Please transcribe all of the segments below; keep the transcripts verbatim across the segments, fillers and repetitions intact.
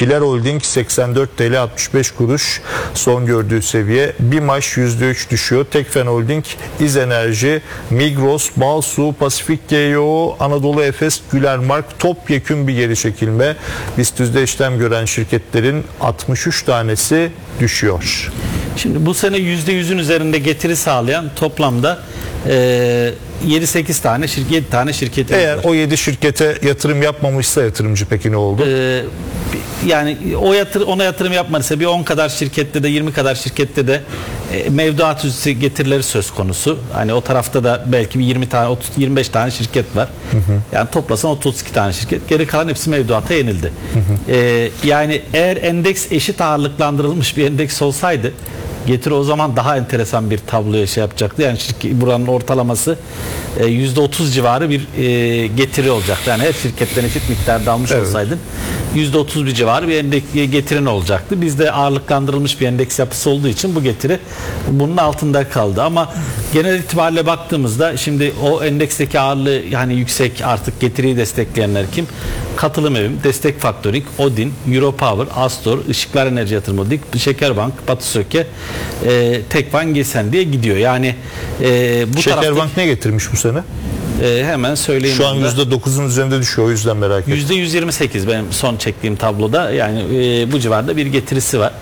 Kiler Holding seksen dört TL altmış beş kuruş son gördüğü seviye. BİMAŞ yüzde üç düşüyor. Tekfen Holding, İzenerji, Migros, Balsu, Pasifik G Y O, Anadolu Efes, Gülermark topyekün bir geri çekilme. BIST yüzde işlem gören şirketlerin altmış üç tanesi düşüyor. Şimdi bu sene yüzde yüzün üzerinde getiri sağlayan toplamda e, yedi sekiz tane şirket, yedi tane şirket. Eğer var. o yedi şirkete yatırım yapmamışsa yatırımcı peki ne oldu? E, yani o yatır, ona yatırım yapmadıysa bir on kadar şirkette de yirmi kadar şirkette de e, mevduat üstü getirileri söz konusu. Hani o tarafta da belki bir yirmi tane otuz yirmi beş tane şirket var. Hı hı. Yani toplasan otuz iki tane şirket. Geri kalan hepsi mevduata yenildi. Hı hı. E, yani eğer endeks eşit ağırlıklandırılmış bir endeks olsaydı getiri o zaman daha enteresan bir tabloya şey yapacaktı. Yani şirket, buranın ortalaması e, yüzde otuz civarı bir e, getiri olacaktı. Yani her şirketten eşit miktarda almış evet. olsaydın yüzde otuz bir civarı bir endeks getirin olacaktı. Bizde ağırlıklandırılmış bir endeks yapısı olduğu için bu getiri bunun altında kaldı. Ama genel itibariyle baktığımızda şimdi o endeksteki ağırlığı yani yüksek artık getiriyi destekleyenler kim? Katılım Evim, Destek Faktöring, Odin, Europower, Astor, Işıklar Enerji Yatırım Holding, Şekerbank, Batı Söke, e, Tekvan Gesen diye gidiyor. Yani e, bu Şekerbank taraftaki, ne getirmiş bu sene? E, hemen söyleyeyim. Şu an yüzde dokuzun üzerinde düşüyor, o yüzden merak ettim. yüzde yüz yirmi sekiz benim son çektiğim tabloda, yani e, bu civarda bir getirisi var.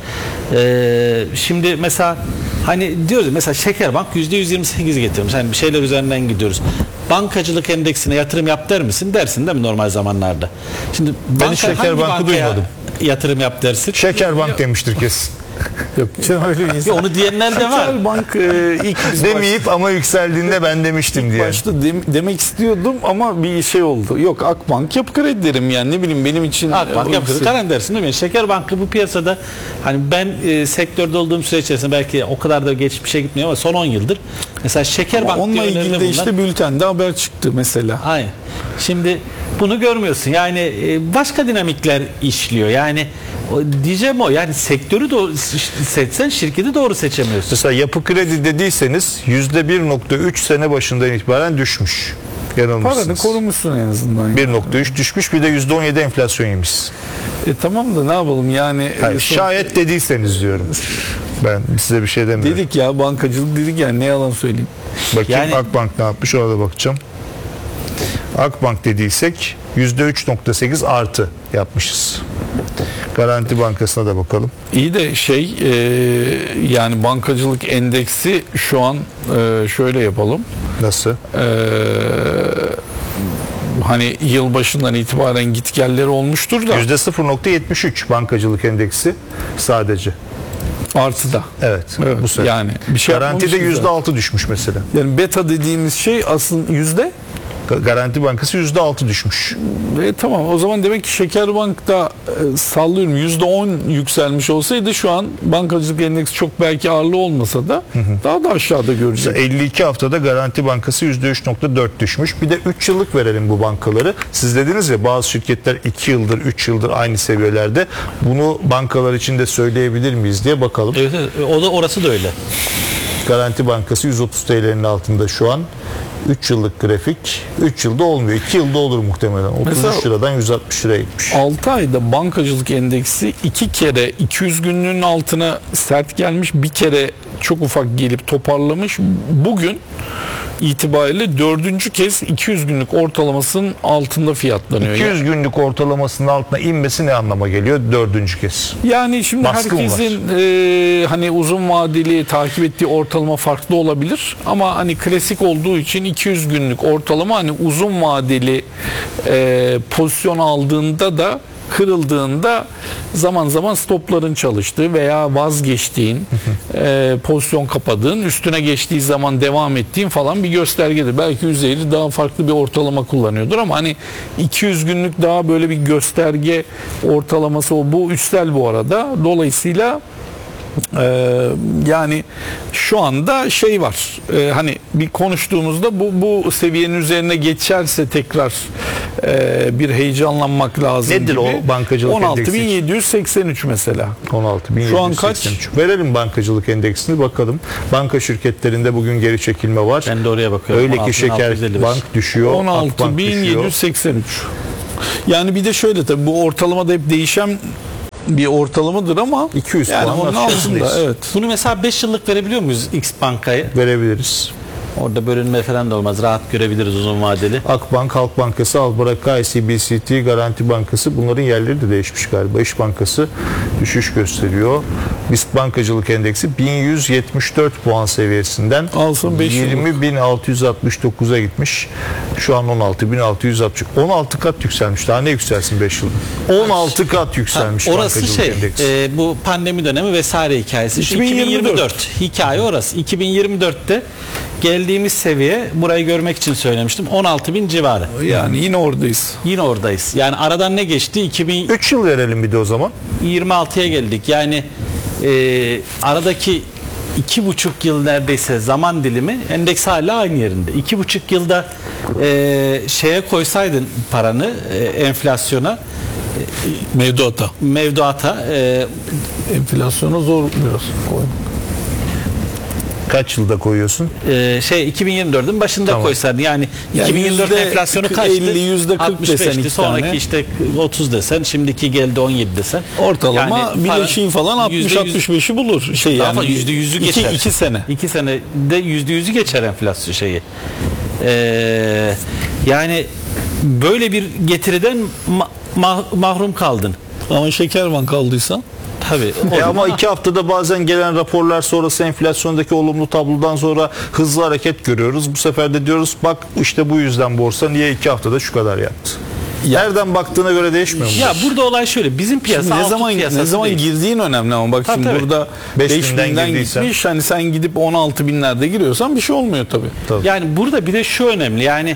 E, şimdi mesela hani diyoruz mesela Şekerbank yüzde yüz yirmi sekiz getirmiş. Hani bir şeyler üzerinden gidiyoruz. Bankacılık endeksine yatırım yap der misin? Dersin değil mi normal zamanlarda? Şimdi ben Şekerbank'ı duymadım. Yatırım yap dersin. Şekerbank demiştir kesin. Yok canım, öyle bir insan. Onu diyenler de var. Şekerbank e, ilk biz demeyip baş... ama yükseldiğinde ben demiştim ilk diye. Başta dem, demek istiyordum ama bir şey oldu. Yok, Akbank, Yapı Kredi derim yani, ne bileyim benim için. Akbank, Yapı Kredi Karen dersin değil mi? Şekerbank'ı bu piyasada hani ben e, sektörde olduğum süre içerisinde belki o kadar da geçmişe gitmiyor ama son on yıldır mesela Şekerbank onunla ilgili de işte bültende haber çıktı mesela. Aynen. Şimdi bunu görmüyorsun. Yani e, başka dinamikler işliyor. Yani o, diyeceğim o. Yani sektörü doğru seçsen şirketi doğru seçemiyorsun. Mesela Yapı Kredi dediyseniz yüzde bir nokta üç sene başından itibaren düşmüş. Paranı korumuşsun en azından. bir nokta üç düşmüş, bir de yüzde on yedi enflasyon yemiş. E tamam da ne yapalım yani. Hayır, e, şayet dediyseniz diyorum. Ben size bir şey demiyorum. Dedik ya, bankacılık dedik yani, ne yalan söyleyeyim. Bakayım yani, Akbank ne yapmış, orada bakacağım. Akbank dediysek yüzde üç nokta sekiz artı yapmışız. Garanti Bankası'na da bakalım. İyi de şey e, yani bankacılık endeksi şu an e, şöyle yapalım. Nasıl? E, hani yılbaşından itibaren gitgelleri olmuştur da. yüzde sıfır nokta yetmiş üç bankacılık endeksi sadece. Artıda. Evet. Evet bu sene. Yani bir şey Garantide yüzde altı düşmüş mesela. Yani beta dediğimiz şey aslında yüzde Garanti Bankası yüzde altı düşmüş. E, tamam, o zaman demek ki Şekerbank'ta e, sallıyorum yüzde on yükselmiş olsaydı şu an bankacılık endeksi çok belki ağırlığı olmasa da hı hı. daha da aşağıda göreceğiz. elli iki haftada Garanti Bankası yüzde üç nokta dört düşmüş. Bir de üç yıllık verelim bu bankaları. Siz dediniz ya, bazı şirketler iki yıldır üç yıldır aynı seviyelerde. Bunu bankalar için de söyleyebilir miyiz diye bakalım. Evet, evet, o da orası da öyle. Garanti Bankası yüz otuz T L'nin altında şu an. üç yıllık grafik. üç yılda olmuyor. iki yılda olur muhtemelen. otuz üç Mesela liradan yüz altmış liraya gitmiş. altı ayda bankacılık endeksi iki kere iki yüz günlüğün altına sert gelmiş. Bir kere çok ufak gelip toparlamış. Bugün itibariyle dördüncü kez iki yüz günlük ortalamasının altında fiyatlanıyor. iki yüz günlük ortalamasının altına inmesi ne anlama geliyor? Dördüncü kez. Yani şimdi Baskın herkesin e, hani uzun vadeli takip ettiği ortalama farklı olabilir. Ama hani klasik olduğu için iki yüz günlük ortalama hani uzun vadeli e, pozisyon aldığında da kırıldığında zaman zaman stopların çalıştığı veya vazgeçtiğin, e, pozisyon kapadığın, üstüne geçtiği zaman devam ettiğin falan bir göstergedir. Belki yüzeyli daha farklı bir ortalama kullanıyordur ama hani iki yüz günlük daha böyle bir gösterge ortalaması o. Bu üstel bu arada. Dolayısıyla Ee, yani şu anda şey var, e, hani bir konuştuğumuzda bu bu seviyenin üzerine geçerse tekrar e, bir heyecanlanmak lazım. Nedir gibi. o bankacılık on altı endeksi? bin yedi yüz seksen üç mesela. on altı bin yedi yüz seksen üç. Şu an kaç? Verelim bankacılık endeksini bakalım. Banka şirketlerinde bugün geri çekilme var. Ben de oraya bakıyorum. Öyle ki Şekerbank düşüyor. on altı bin yedi yüz seksen üç. Yani bir de şöyle, tabii bu ortalamada hep değişen bir ortalamadır ama iki yüz yani puan onun aşağısındayız. altında. Evet. Bunu mesela beş yıllık verebiliyor muyuz X Banka'ya? Verebiliriz. Orada bölünme falan da olmaz. Rahat görebiliriz uzun vadeli. Akbank, Halk Bankası, Albaraka, I C B C T, Garanti Bankası, bunların yerleri de değişmiş galiba. İş Bankası düşüş gösteriyor. BIST Bankacılık Endeksi bin yüz yetmiş dört puan seviyesinden Alsın beş yirmi bin altı yüz altmış dokuza gitmiş. Şu an on altı bin altı yüz altmış. on altı kat yükselmiş. Daha ne yükselsin beş yılda? on altı kat yükselmiş Ha, orası bankacılık şey endeksi. e, bu pandemi dönemi vesaire hikayesi. Şu iki bin yirmi dört. iki bin yirmi dört hikaye orası. iki bin yirmi dörtte geldiğimiz seviye, burayı görmek için söylemiştim, on altı bin civarı. Yani yine oradayız. Yine oradayız. Yani aradan ne geçti? iki bin üç yıl verelim bir de o zaman. yirmi altıya geldik. Yani e, aradaki iki buçuk yıl neredeyse zaman dilimi, endeks hala aynı yerinde. İki buçuk yılda e, şeye koysaydın paranı, e, enflasyona, Mevduata. mevduata, e, Enflasyona zor biraz koymak. Kaç yılda koyuyorsun? e, şey iki bin yirmi dördün başında Tamam. koysaydın. Yani, Yani iki bin yirmi dört yüzde enflasyonu elli, kaçtı? yüzde kırk altmış desen beşti. iki Sonraki tane. işte otuz desen, şimdiki geldi on yedi desen. Ortalama Yani bileşiğin falan altmış yüzde yüz altmış beşi bulur. Şey yani ama yüzde yüzü iki, geçer. iki sene. İki senede yüzde yüzü geçer enflasyon şeyi. Ee, yani böyle bir getiriden ma- ma- mahrum kaldın. Ama Şekerbank kaldıysa Tabii. E ama iki haftada bazen gelen raporlar sonrası enflasyondaki olumlu tablodan sonra hızlı hareket görüyoruz. Bu sefer de diyoruz bak işte bu yüzden borsa niye iki haftada şu kadar yaptı. Nereden baktığına göre değişmiyor mu? Ya burada olay şöyle. Bizim piyasa ne altın zaman piyasası ne zaman değil. girdiğin önemli ama bak Tabii, şimdi tabii. burada beş beş binden binden girdiysen. gitmiş, hani sen gidip on altı binlerde giriyorsan bir şey olmuyor tabii. Tabii. Yani burada bir de şu önemli. Yani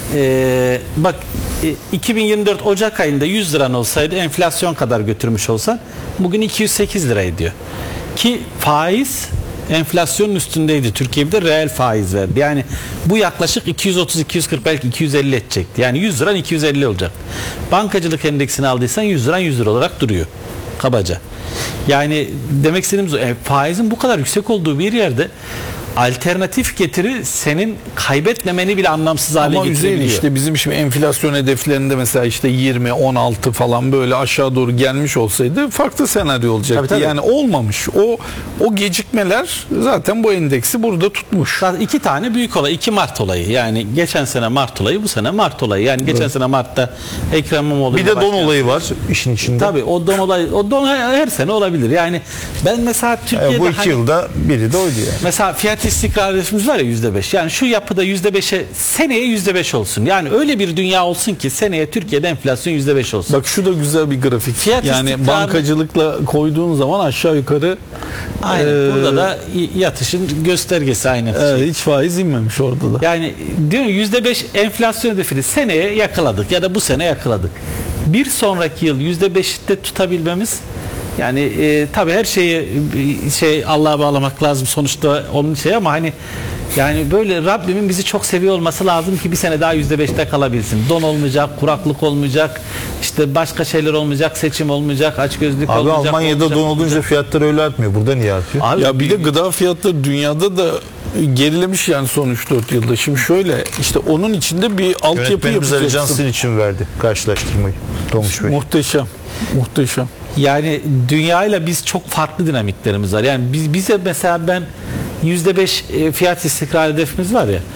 e, bak e, iki bin yirmi dört Ocak ayında yüz liran olsaydı, enflasyon kadar götürmüş olsan bugün iki yüz sekiz lira ediyor. Ki faiz enflasyonun üstündeydi. Türkiye bir de reel faiz verdi. Yani bu yaklaşık iki yüz otuz iki yüz kırk belki iki yüz elli edecekti. Yani yüz liran iki yüz elli olacak. Bankacılık endeksini aldıysan yüz liran yüz lira olarak duruyor. Kabaca. Yani demek istediğimiz o. Yani faizin bu kadar yüksek olduğu bir yerde alternatif getiri senin kaybetmemeni bile anlamsız hale Ama getirebiliyor. Üzeyir işte bizim şimdi enflasyon hedeflerinde mesela işte yirmi on altı falan böyle aşağı doğru gelmiş olsaydı farklı senaryo olacaktı. Tabii, tabii. Yani olmamış. O o gecikmeler zaten bu endeksi burada tutmuş. Zaten iki tane büyük olay. iki Mart olayı. Yani geçen sene Mart olayı, bu sene Mart olayı. Yani geçen Evet. sene Mart'ta Ekrem İmamoğlu Bir ile de don başlayan- olayı var işin içinde. Tabii o don olayı, o don her sene olabilir. Yani ben mesela Türkiye'de E, bu iki hani- yılda biri de oydu yani. mesela fiyat istikrar hedefimiz var ya yüzde beş. Yani şu yapıda yüzde beşe, seneye yüzde beş olsun. Yani öyle bir dünya olsun ki seneye Türkiye'de enflasyon yüzde beş olsun. Bak şu da güzel bir grafik. Fiyat yani istikrarı- bankacılıkla koyduğun zaman aşağı yukarı Aynen. e, Burada da yatışın göstergesi aynı. e, şey. hiç faiz inmemiş orada da. Yani diyorum yüzde beş enflasyon hedefini seneye yakaladık ya da bu sene yakaladık. Bir sonraki yıl yüzde beşte tutabilmemiz, yani e, tabii her şeyi e, şey Allah'a bağlamak lazım sonuçta onun şey, ama hani yani böyle Rabbimin bizi çok seviyor olması lazım ki bir sene daha yüzde beşte kalabilsin. Don olmayacak, kuraklık olmayacak, işte başka şeyler olmayacak, seçim olmayacak, açgözlülük Abi olmayacak. Almanya'da olmayacak, don olunca olmayacak. fiyatlar öyle artmıyor. Burada niye artıyor? Abi, Ya bir de gıda fiyatları dünyada da gerilemiş yani son üç dört yılda. Şimdi şöyle işte onun içinde bir altyapı Yönetmenimiz Ali Can yapacaksın. sizin için verdi karşılaştırmayı. Tonguç Bey. Muhteşem. Muhteşem. Yani dünyayla biz çok farklı dinamiklerimiz var. Yani biz bize mesela ben yüzde beş e, fiyat istikrar hedefimiz var ya,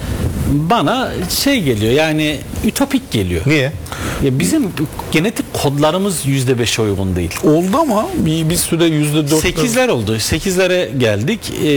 bana şey geliyor, yani ütopik geliyor. Niye? Ya bizim genetik kodlarımız yüzde beşe uygun değil. Oldu ama bir, bir süre yüzde dört. sekizler oldu. sekizlere geldik.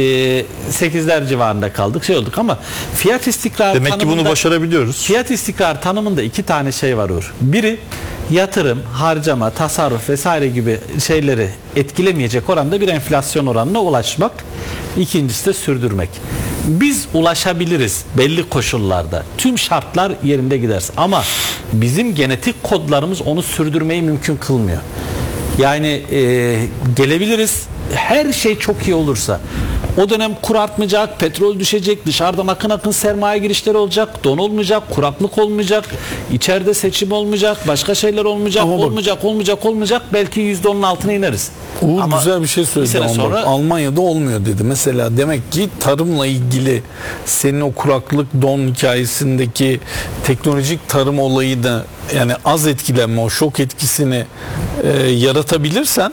E, sekizler civarında kaldık. Şey olduk ama fiyat istikrar Demek ki bunu tanımında- başarabiliyoruz. Fiyat istikrar tanımında iki tane şey var Uğur. Biri yatırım, harcama, tasarruf vesaire gibi şeyleri etkilemeyecek oranda bir enflasyon oranına ulaşmak. İkincisi de sürdürmek. Biz ulaşabiliriz belli koşullarda. Tüm şartlar yerinde giderse. Ama bizim genetik kodlarımız onu sürdürmeyi mümkün kılmıyor. Yani e, gelebiliriz. Her şey çok iyi olursa. O dönem kur artmayacak, petrol düşecek, dışarıdan akın akın sermaye girişleri olacak, don olmayacak, kuraklık olmayacak, içeride seçim olmayacak, başka şeyler olmayacak, Ama bak- olmayacak, olmayacak, olmayacak. Belki yüzde onun altına ineriz. Uğur Ama güzel bir şey bir söyledi sene ama sonra- bak, Almanya'da olmuyor dedi. Mesela demek ki tarımla ilgili senin o kuraklık don hikayesindeki teknolojik tarım olayı da yani az etkilenme, o şok etkisini e, yaratabilirsen